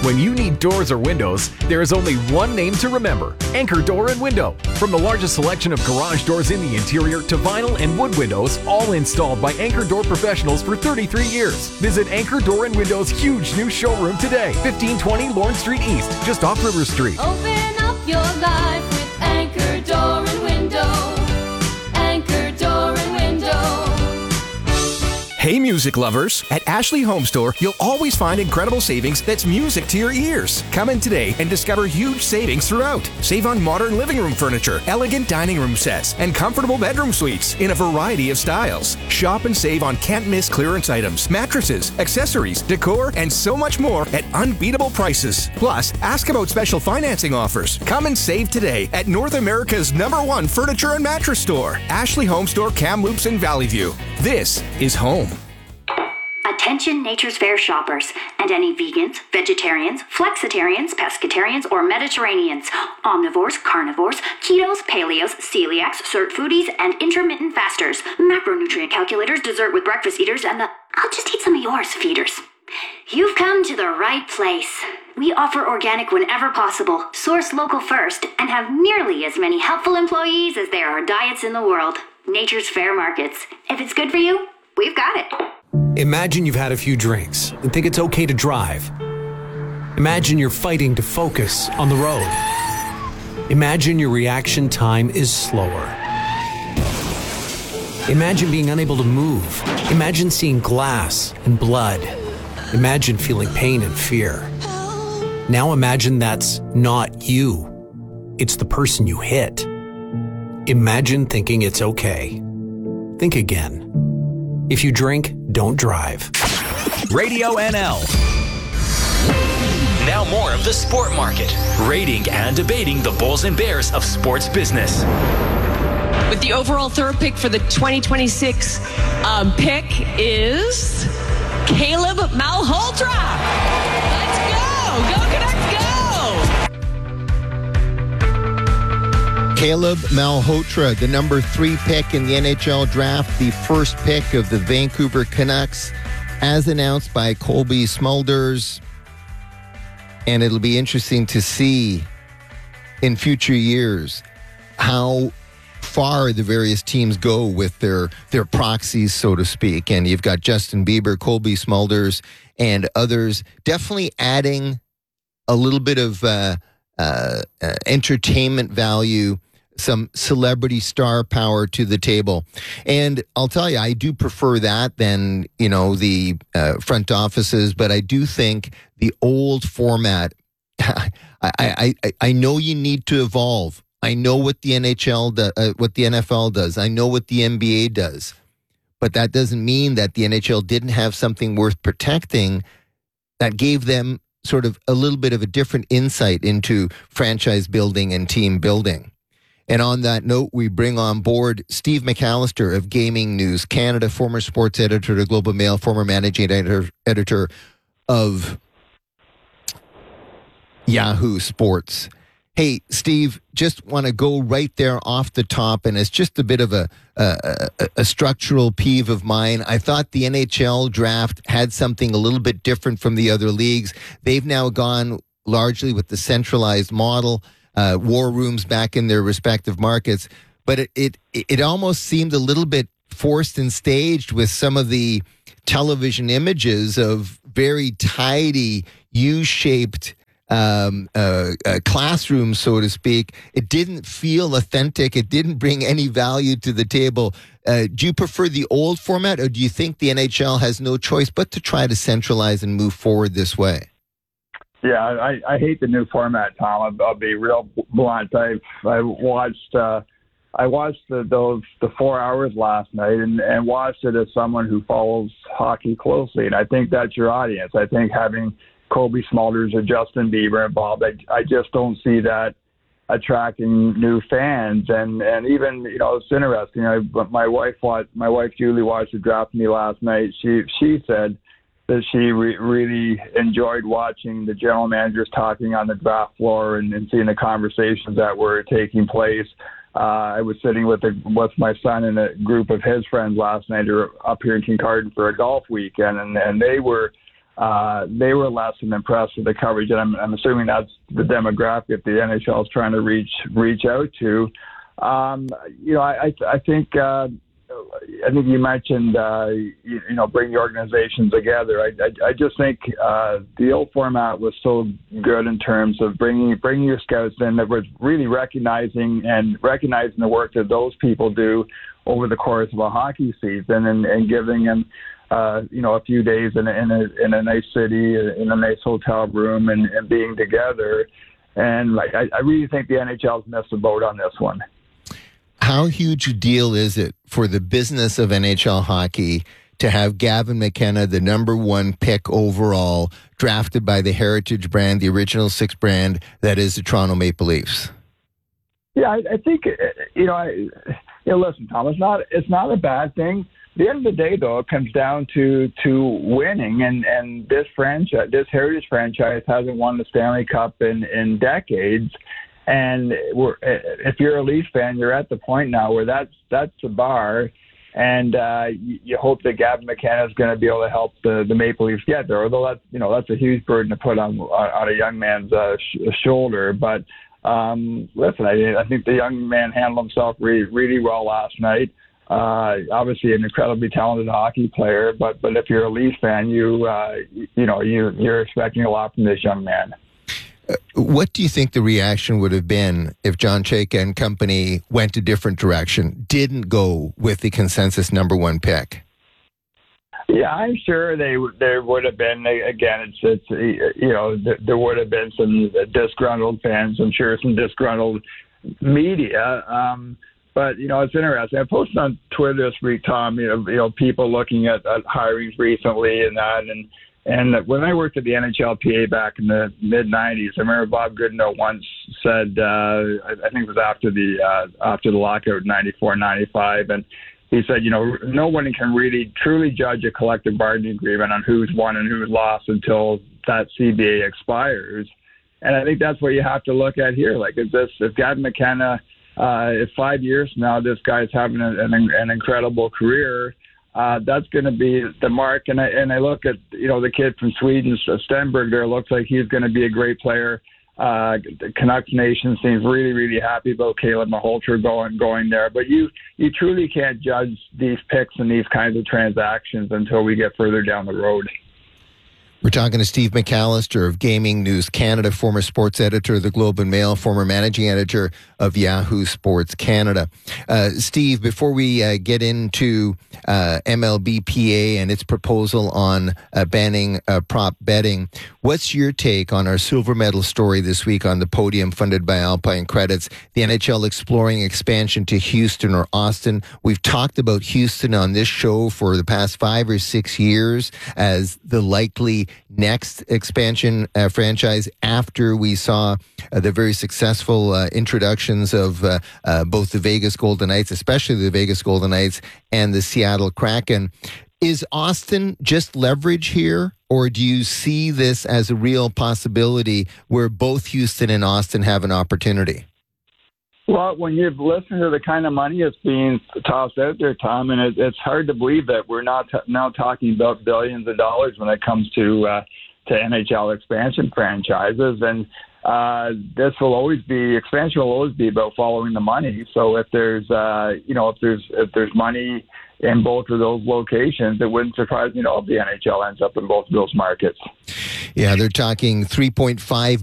When you need doors or windows, there is only one name to remember: Anchor Door and Window. From the largest selection of garage doors in the interior to vinyl and wood windows, all installed by Anchor Door professionals for 33 years. Visit Anchor Door and Window's huge new showroom today, 1520 Lawrence Street East, just off River Street. Open up your life with Anchor Door and Window. Anchor Door and Window. Hey, music lovers! At Ashley Home Store, you'll always find incredible savings that's music to your ears. Come in today and discover huge savings throughout. Save on modern living room furniture, elegant dining room sets, and comfortable bedroom suites in a variety of styles. Shop and save on can't-miss clearance items, mattresses, accessories, decor, and so much more at unbeatable prices. Plus, ask about special financing offers. Come and save today at North America's #1 furniture and mattress store, Ashley Home Store, Kamloops and Valley View. This is home. Attention Nature's Fair shoppers and any vegans, vegetarians, flexitarians, pescatarians, or Mediterraneans, omnivores, carnivores, ketos, paleos, celiacs, cert foodies, and intermittent fasters, macronutrient calculators, dessert with breakfast eaters, and the "I'll just eat some of yours" feeders. You've come to the right place. We offer organic whenever possible, source local first, and have nearly as many helpful employees as there are diets in the world. Nature's Fair Markets. If it's good for you, we've got it. Imagine you've had a few drinks and think it's okay to drive. Imagine you're fighting to focus on the road. Imagine your reaction time is slower. Imagine being unable to move. Imagine seeing glass and blood. Imagine feeling pain and fear. Now imagine that's not you. It's the person you hit. Imagine thinking it's okay. Think again. If you drink, don't drive. Radio NL. Now more of the Sport Market, rating and debating the Bulls and Bears of sports business. With the overall third pick for the 2026 pick is Caleb Malhotra. Let's go! Go Canucks, go! Caleb Malhotra, the number 3 pick in the NHL draft, the first pick of the Vancouver Canucks, as announced by Colby Smulders. And it'll be interesting to see in future years how far the various teams go with their proxies, so to speak. And you've got Justin Bieber, Colby Smulders, and others definitely adding a little bit of entertainment value, some celebrity star power to the table. And I'll tell you, I do prefer that than, the front offices, but I do think the old format, I know you need to evolve. I know what the what the NFL does. I know what the NBA does. But that doesn't mean that the NHL didn't have something worth protecting that gave them sort of a little bit of a different insight into franchise building and team building. And on that note, we bring on board Steve McAllister of Gaming News Canada, former sports editor to Globe and Mail, former managing editor of Yahoo Sports. Hey, Steve, just want to go right there off the top, and it's just a bit of a structural peeve of mine. I thought the NHL draft had something a little bit different from the other leagues. They've now gone largely with the centralized model, war rooms back in their respective markets, but it almost seemed a little bit forced and staged with some of the television images of very tidy, U-shaped classrooms, so to speak. It didn't feel authentic. It didn't bring any value to the table. Do you prefer the old format, or do you think the NHL has no choice but to try to centralize and move forward this way? Yeah, I hate the new format, Tom. I'll be real blunt. I watched the 4 hours last night and watched it as someone who follows hockey closely, and I think that's your audience. I think having Colby Smulders or Justin Bieber involved, I just don't see that attracting new fans. And even, it's interesting. My wife Julie watched the draft with me last night. She said that she really enjoyed watching the general managers talking on the draft floor and seeing the conversations that were taking place. I was sitting with my son and a group of his friends last night, who were up here in Kincardine for a golf weekend, and they were they were less than impressed with the coverage, and I'm assuming that's the demographic the NHL is trying to reach out to. I think you mentioned bring the organizations together. I just think the old format was so good in terms of bringing your scouts in that was really recognizing the work that those people do over the course of a hockey season and giving them a few days in a nice city, in a nice hotel room, and being together. And I really think the NHL's missed the boat on this one. How huge a deal is it for the business of NHL hockey to have Gavin McKenna, the number one pick overall, drafted by the Heritage brand, the Original Six brand that is the Toronto Maple Leafs? Yeah, I think listen, Tom, it's not a bad thing. At the end of the day, though, it comes down to winning, and this Heritage franchise hasn't won the Stanley Cup in decades. And if you're a Leafs fan, you're at the point now where that's the bar, and you hope that Gavin McKenna is going to be able to help the Maple Leafs get there. Although that's a huge burden to put on a young man's shoulder. But listen, I think the young man handled himself really well last night. Obviously, an incredibly talented hockey player. But if you're a Leafs fan, you're expecting a lot from this young man. What do you think the reaction would have been if John Chayka and company went a different direction, didn't go with the consensus number one pick? Yeah, I'm sure there would have been. Again, there would have been some disgruntled fans. I'm sure some disgruntled media. But it's interesting. I posted on Twitter this week, Tom. People looking at hirings recently and that, and when I worked at the NHLPA back in the mid-'90s, I remember Bob Goodenow once said, I think it was after the lockout in 94-95, and he said, no one can really truly judge a collective bargaining agreement on who's won and who's lost until that CBA expires. And I think that's what you have to look at here. If Gavin McKenna, if 5 years from now this guy's having an incredible career, that's going to be the mark. And I look at the kid from Sweden, Stenberg. There looks like he's going to be a great player. The Canucks Nation seems really, really happy about Caleb Malhotra going there. But you truly can't judge these picks and these kinds of transactions until we get further down the road. We're talking to Steve McAllister of Gaming News Canada, former sports editor of the Globe and Mail, former managing editor of Yahoo Sports Canada. Steve, before we get into MLBPA and its proposal on banning prop betting, what's your take on our silver medal story this week on the podium funded by Alpine Credits, the NHL exploring expansion to Houston or Austin? We've talked about Houston on this show for the past 5 or 6 years as the likely next expansion franchise after we saw the very successful introductions of both the Vegas Golden Knights, especially the Vegas Golden Knights, and the Seattle Kraken. Is Austin just leverage here, or do you see this as a real possibility where both Houston and Austin have an opportunity? Well, when you've listened to the kind of money that's being tossed out there, Tom, and it's hard to believe that we're not now talking about billions of dollars when it comes to NHL expansion franchises. And expansion will always be about following the money. So if there's money in both of those locations, it wouldn't surprise me at all if the NHL ends up in both of those markets. Yeah, they're talking $3.5